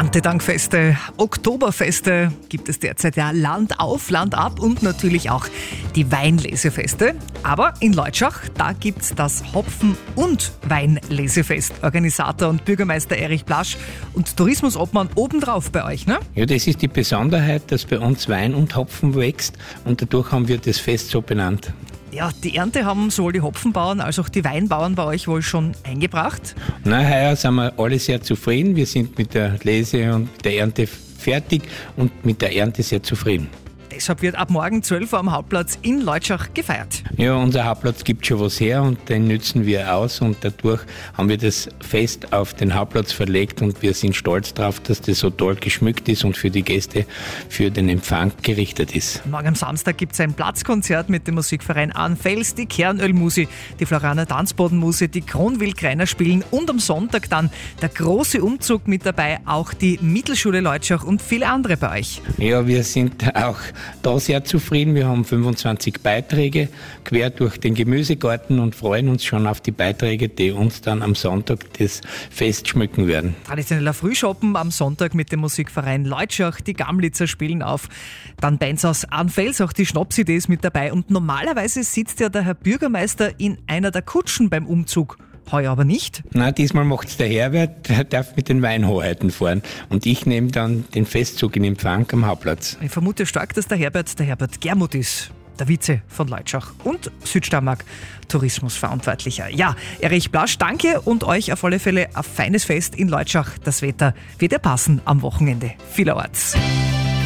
Erntedankfeste, Oktoberfeste gibt es derzeit ja Land auf, Land ab und natürlich auch die Weinlesefeste. Aber in Leutschach, da gibt's das Hopfen- und Weinlesefest. Organisator und Bürgermeister Erich Blasch und Tourismusobmann obendrauf bei euch, ne? Ja, das ist die Besonderheit, dass bei uns Wein und Hopfen wächst und dadurch haben wir das Fest so benannt. Ja, die Ernte haben sowohl die Hopfenbauern als auch die Weinbauern bei euch wohl schon eingebracht. Na, heuer sind wir alle sehr zufrieden. Wir sind mit der Lese und der Ernte fertig und mit der Ernte sehr zufrieden. Deshalb wird ab morgen 12 Uhr am Hauptplatz in Leutschach gefeiert. Ja, unser Hauptplatz gibt schon was her und den nützen wir aus und dadurch haben wir das Fest auf den Hauptplatz verlegt und wir sind stolz darauf, dass das so toll geschmückt ist und für die Gäste, für den Empfang gerichtet ist. Morgen am Samstag gibt es ein Platzkonzert mit dem Musikverein Arnfels, die Kernölmusi, die Floraner Tanzbodenmusi, die Kronwildkreiner spielen und am Sonntag dann der große Umzug mit dabei, auch die Mittelschule Leutschach und viele andere bei euch. Ja, wir sind auch da sehr zufrieden. Wir haben 25 Beiträge quer durch den Gemüsegarten und freuen uns schon auf die Beiträge, die uns dann am Sonntag das Fest schmücken werden. Traditioneller Frühschoppen am Sonntag mit dem Musikverein Leutschach, die Gamlitzer spielen auf. Dann Bands aus Arnfels, auch die Schnapsidee ist mit dabei. Und normalerweise sitzt ja der Herr Bürgermeister in einer der Kutschen beim Umzug. Heuer aber nicht. Na, diesmal macht's der Herbert, der darf mit den Weinhoheiten fahren. Und ich nehme dann den Festzug in Empfang am Hauptplatz. Ich vermute stark, dass der Herbert Germuth ist. Der Vize von Leutschach und Südsteiermark Tourismusverantwortlicher. Ja, Erich Blasch, danke und euch auf alle Fälle ein feines Fest in Leutschach. Das Wetter wird ja passen am Wochenende vielerorts.